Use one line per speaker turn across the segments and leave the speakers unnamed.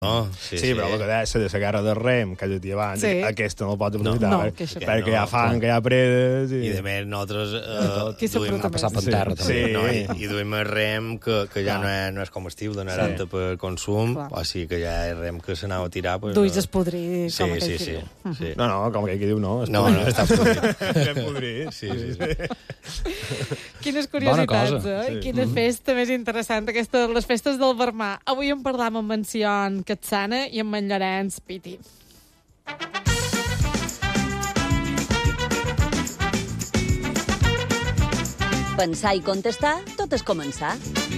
Sí, però el que deia de la guerra de rem, que has dit abans, aquesta no el pots aprofitar, perquè ja fan, que hi ha predes...
I de més, nosaltres
duim...
Ha passat per terra, també.
I duim el rem, que ja no és comestible, no era apte per consum, o sigui que ja el rem que s'anava a tirar...
Duis es podrir, com aquell
que diu.
No, com aquell que diu, no.
No, està podrit.
Ben podrit.
Sí.
Quines curiositats, i quina festa més interessant, aquesta de les festes del Vermà. Avui en parlam amb en Sion Catsana i amb en Llorenç Piti.
Pensar i contestar, tot és començar.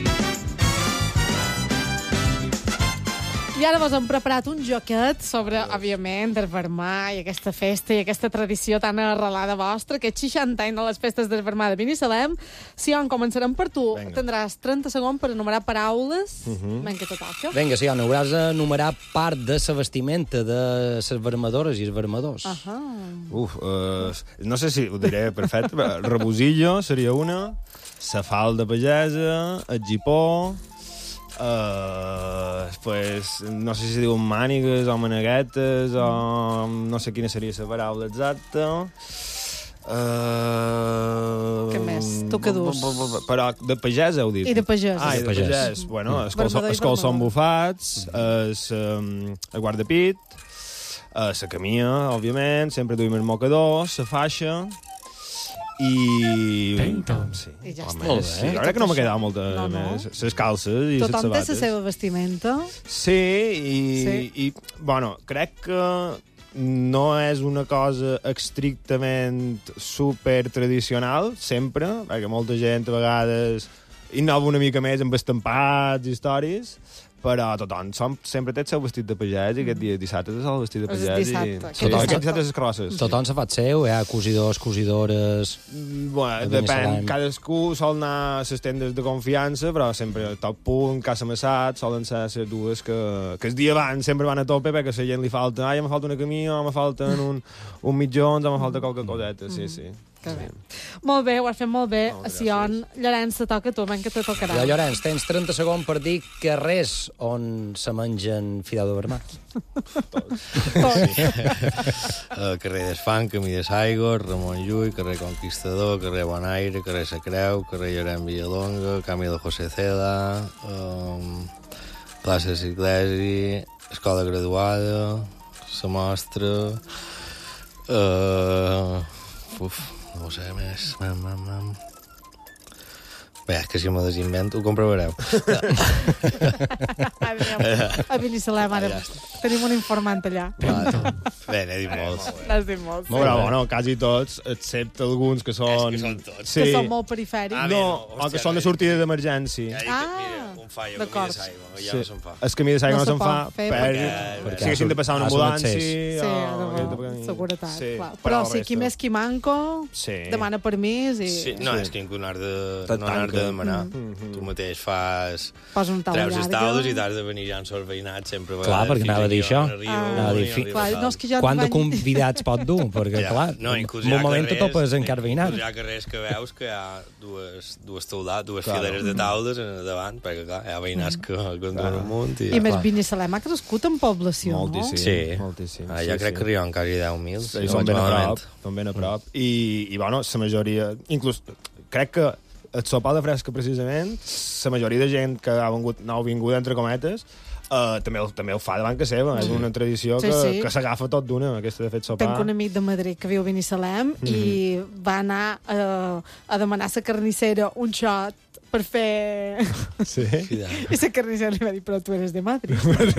I ara vos hem preparat un joquet sobre, òbviament, el Vermà i aquesta festa i aquesta tradició tan arrelada vostra, que és 60 anys de les festes del Vermà de Binissalem. Sion, començarem per tu. Tindràs 30 segons per enumerar paraules. Vinga, te toca.
Vinga, Sion, hauràs d'enumerar part de la vestimenta de les vermadores i els vermadors.
No sé si ho diré perfecte, però rebosillo seria una, la falda pagesa, el gipó... pues, no sé si diuen mànigues o maneguetes o no sé quina seria la paraula exacta.
Què més? Tu què dus?
Però de pagès heu dit?
I de pagès.
I de pagès. Bueno, els colsons bufats, el guardapit, la camia, òbviament, sempre duim el mocador, la faixa... I
ja està.
Molt bé. Sí, jo crec que no m'ha quedat molta més. Les calces i les sabates.
Tothom té la seva vestimenta.
Sí, i bueno, crec que no és una cosa estrictament super tradicional, sempre, perquè molta gent a vegades innova una mica més amb estampats i històries, però tothom sempre té el seu vestit de pagès i aquest dia dissabte és el vestit de pagès i dissabte les crosses.
Tothom s'ha fet seu, hi ha cosidors, cosidores...
Bueno, depèn, cadascú sol anar a les tendes de confiança, però sempre Top Punt, Casa Massat, solen ser les dues que el dia abans sempre van a tope perquè a la gent li falta, me falta una camisa, me falten un mitjons, me falta qualque coseta, sí.
Molt bé, ho has fet molt bé. Sion, Llorenç, te toca a tu, que te tocarà.
Ja, Llorenç, tens 30 segons per dir carrers on se mengen fideu de vermà.
Carrer d'Esfant, Camí de Saigor, Ramon Llull, carrer Conquistador, carrer Bonaire, carrer Sa Creu, carrer Llorenç Villalonga, camí de José Ceda, plaça Iglesi, escola graduada, la mostra... no ho sé més... Bé, és que si m'ho desinvento, ho comprovareu.
A Binissalem, ara tenim un informant allà.
Bé, n'he dit molts.
N'has dit molts.
Molt bravo, no? Quasi tots, excepte alguns que són...
És que són tots.
Que són molt perifèrics.
No, o que són de sortida d'emergència.
Un fallo,
d'acord.
Camí de Saigor, ja no se'n fa.
El camí de Saigor no se'n fa
perquè
si haguessin de passar una ambulància...
Sí, seguretat, clar. Però si qui més qui manco, demana permís i...
No, és que ningú no has de demanar. Tu mateix fas... Treus els taules i t'has de venir ja en sol veïnat sempre.
Clar, perquè anava a dir això. Quant de convidats pot dur? Perquè, clar, en un moment te topes encara veïnat.
Hi ha carrers que veus que hi ha dues fileres de taules davant, perquè, clar, hi ha veïnats que en duen amunt.
I més Binissalem ha crescut en població, no?
Moltíssim.
Ja crec que arriben quasi 10.000.
Són ben a prop. I, bueno, la majoria... Inclús, crec que el sopar de fresca, precisament, la majoria de gent que ha vingut entre cometes, també ho fa davant que seva. És una tradició que s'agafa tot d'una, aquesta de fet sopar.
Tenc un amic de Madrid que viu a Binissalem i va anar a demanar a la carnissera un xot per fer...
Sí?
I la carnissera li va dir, però tu eres de Madrid.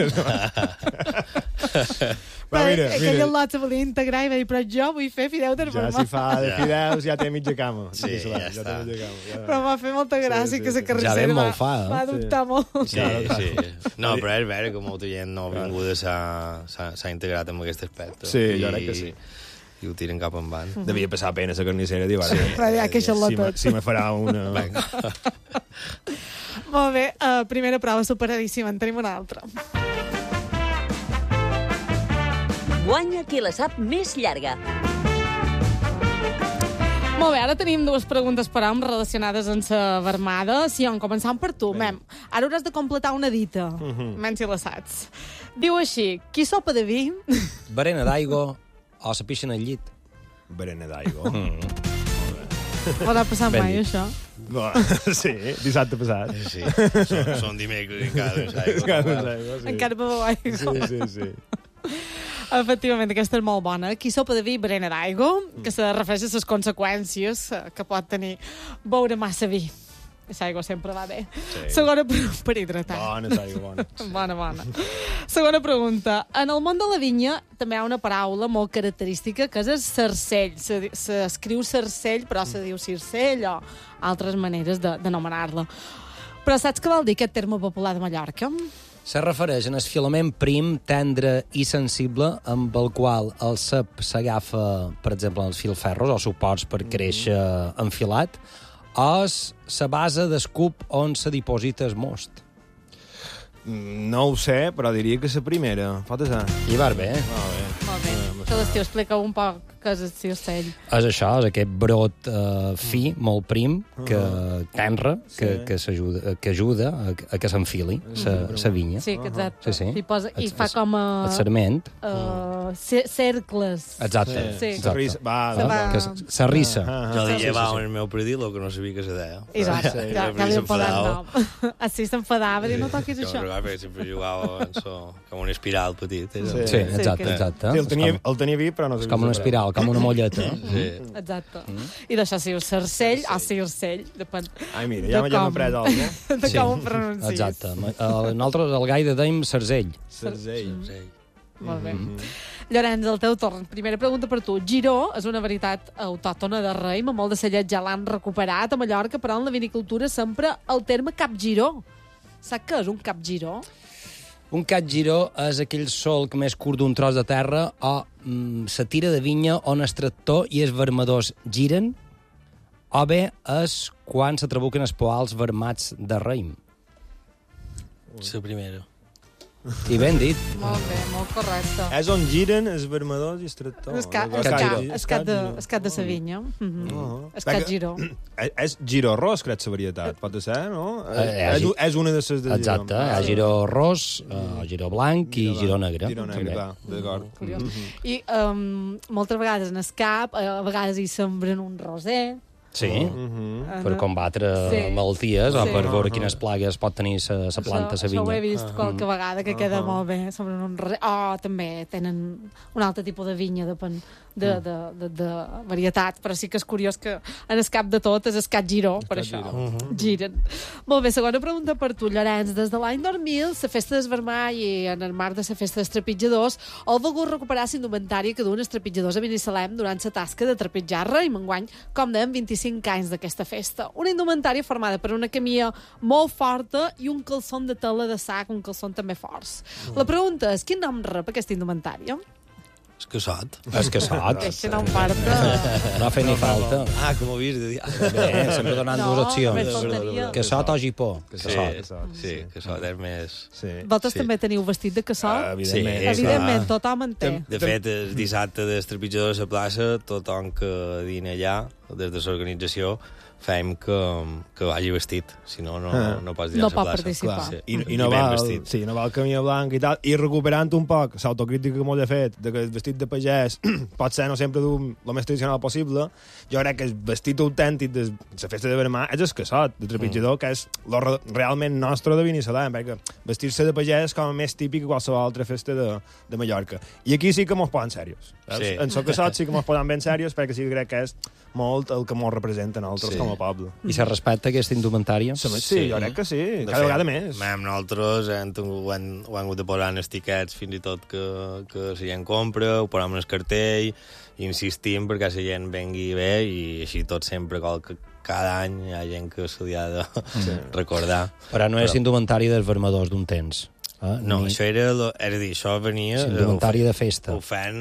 Aquella lot se volia integrar i va dir, però jo vull fer fideu del Vermà.
Ja si fa de fideus ja té mitja cama.
Sí, ja està.
Però m'ha fet molta gràcia que la carnissera va adoptar molt.
Sí. No, però és vera que molta gent no vinguda s'ha integrat en aquest aspecte.
Sí, jo crec que sí.
I ho tiren cap en van.
Devia passar pena a la carnissera.
Però ja queixar-la tot.
Si me farà una...
Molt bé, primera prova superadíssima. En tenim una altra.
Guanya qui la sap més llarga.
Molt bé, ara tenim dues preguntes per a hom relacionades amb la vermada. Sion, començant per tu. Mem, ara hauràs de completar una dita. Menys si la saps. Diu així, qui sopa de vi...
Berena d'aigua o se pixen al llit.
Berena d'aigua.
Podrà passar mai, això?
Sí, dissabte passat.
Sí, són dimecres encara
d'aigua.
Encara beveu aigua.
Sí.
Efectivament, aquesta és molt bona. Qui sopa de vi, berena d'aigua, que se refereix a les conseqüències que pot tenir beure massa vi. L'aigua sempre va bé. Sí. Segona per hidratar.
Bona, l'aigua, bona.
Bona. Segona pregunta. En el món de la vinya també hi ha una paraula molt característica que és el cercell. S'escriu cercell, però se diu circell o altres maneres d'anomenar-la. Però saps què vol dir aquest terme popular de Mallorca?
Se refereix al filament prim, tendre i sensible amb el qual el cep s'agafa, per exemple, els filferros o suports per créixer enfilat, és la base d'escup on se diposita el most.
No ho sé, però diria que la primera. Pot ser.
I va bé.
Molt bé. Que l'estiu explica un poc què és el circell.
És això, és aquest brot fi, molt prim, que tenra, que ajuda a que s'enfili la vinya.
Sí, exacte.
Sí.
I fa com a...
El sarment.
Cercles.
Exacte.
Sí.
La rissa.
Jo li llevava el meu predil, que no sabia que se deia.
Exacte. Ja li he posat nom. Així s'enfadava, i no toquis això.
Perquè sempre jugava com una espiral petit.
Sí, exacte.
Sí, el tenia vi, però no sabia.
Com una espiral, com una molleta.
Sí.
Exacte. I d'això sí, el cercell o circell. Depèn.
Ai, mira, ja m'he après alguna cosa.
De com ho pronuncies.
Exacte. Nosaltres al Gaire deim cercell.
Cercell.
Molt bé. Llorenç, el teu torn. Primera pregunta per tu. Giró és una varietat autòctona de raïm, amb molt de cellet ja l'han recuperat a Mallorca, però en la vinicultura sempre el terme capgiró. Saps què és un capgiró?
Un capgiró és aquell solc més curt d'un tros de terra o la tira de vinya on el tractor i els vermadors giren, o bé és quan se trabuquen els poals vermats de raïm.
La primera.
I ben dit.
Molt bé, molt correcte.
És on giren els vermadors i els tractors.
Escat de sa vinya. Escat giró.
És giró ros, crec, la varietat. Pot ser, no? És una de les de giró.
Exacte, hi ha giró ros, giró blanc i giró negre.
Giró negre, clar, d'acord.
Curiós. I moltes vegades en escap, a vegades hi sembren un roser.
Sí, per combatre malalties o per veure quines plagues pot tenir la planta, la vinya.
Això ho he vist qualque vegada, que queda molt bé sobre un roser. També tenen un altre tipus de vinya, depèn de varietat, però sí que és curiós que en el cap de tot és escat giró, per això. Giren. Molt bé, segona pregunta per tu, Llorenç. Des de l'any 2000, la festa d'Esvermall i en el marc de la festa dels trepitjadors, heu volgut recuperar l'indumentària que duen els trepitjadors a Binissalem durant la tasca de trepitjar raïm. Enguany, com dèiem, 25 anys d'aquesta festa. Una indumentària formada per una camilla molt forta i un calçon de tela de sac, un calçon també forts. La pregunta és, quin nom rep aquesta indumentària?
Escassot.
Escassot.
Això no em parta.
No fa ni falta.
Com ho vist?
Bé, sempre donant dues opcions. Cassot o gipó.
Sí, cassot és més...
Vosaltres també teniu vestit de cassot? Evidentment, tothom en té.
De fet, el dissabte del trepitjador a la plaça, tothom que dina allà, des de l'organització, fem que vagi vestit, si no pots dir a la plaça.
No pot participar.
I no va el camí blanc i tal, i recuperant un poc l'autocrítica que m'ho he fet, que el vestit de pagès pot ser no sempre el més tradicional possible, jo crec que el vestit autèntic de la festa de Vermà és el cassot, de trepitjador, que és realment nostre de Binissalem, perquè vestir-se de pagès és com a més típic que qualsevol altra festa de Mallorca. I aquí sí que mos posen serios. En el cassot sí que mos posen ben serios, perquè sí que crec que és molt el que mos representa nosaltres com a poble.
I se respecta aquesta indumentària?
Sí, jo crec que sí, cada vegada més.
Nosaltres ho hem hagut de posar en els tiquets fins i tot que la gent compra, ho posem en el cartell, insistim perquè la gent vengui bé i així tot sempre, cada any hi ha gent que se li ha de recordar.
Però no és indumentari dels vermadors d'un temps.
No, això era... És a dir, això venia...
Indumentari de festa.
Ho fan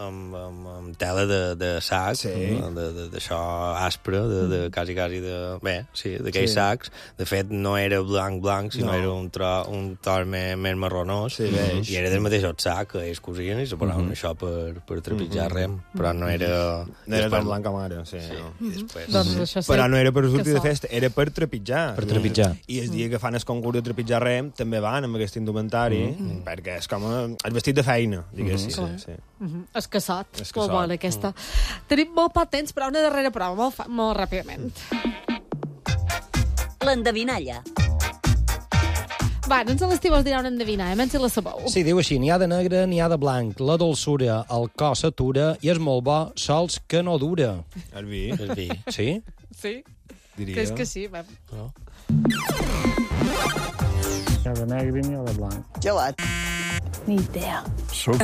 amb tela de sac, d'això aspre, quasi de... Bé, sí, d'aquells sacs. De fet, no era blanc, sinó era un tros més marronós, i era del mateix sac que ells cosien i se posaven això per trepitjar rem, però no era...
No era tan blanc com ara, sí.
Però
no era per sortir de festa, era per trepitjar.
Per trepitjar.
I el dia que fan el concurs de trepitjar rem, també van amb aquesta indumentària complementari, perquè és com el vestit de feina, diguéssim.
El cassot, molt bona aquesta. Tenim molt poc temps, però una darrera prova, molt ràpidament.
L'endevinalla.
Va, no ens l'estiu us dirà una endevinalla, menys si la sabeu.
Sí, diu així, n'hi ha de negre, n'hi ha de blanc, la dolçura, el cos s'atura i és molt bo, sols que no dura.
El vi.
El vi.
Sí?
Sí?
Diria.
Que és que sí, va.
No?
Ni ha de negre ni ha de blanc.
Gelat.
Ni idea.
Suc.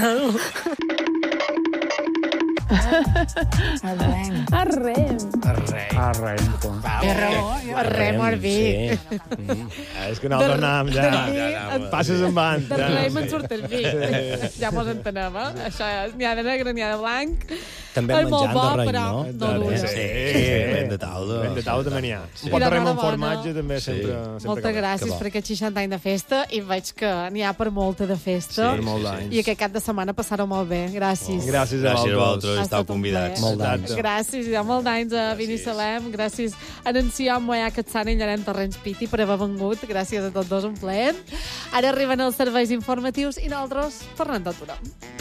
Arrem.
Arrem.
Arrem el vi.
Sí.
És que nosaltres anàvem ja... Passes en van.
De rem en surt el vi. Ja mos entenem, eh? Això és, n'hi ha de negre, n'hi ha de blanc.
També
És molt
menjant
bo,
de raïm,
però
no?
no dura.
Sí, ben de taula.
Ben de taula també n'hi ha.
I
Un pot
de
de rem amb
bona
formatge també sempre...
Moltes gràcies per aquests 60 anys de festa i veig que n'hi ha per molta de festa.
Per molt d'anys.
I aquest cap de setmana passar-ho molt bé. Gràcies.
Gràcies a
Gràcies a vosaltres,
Ha
estàu
estat un
convidats.
plaer.
Molt d'anys.
Gràcies, hi ha molt d'anys a Binissalem. Gràcies a Nancia Moya Catsana i Llarent Torrents Piti per haver vengut. Gràcies a tots dos, un plaer. Ara arriben els serveis informatius i nosaltres tornem a aturar.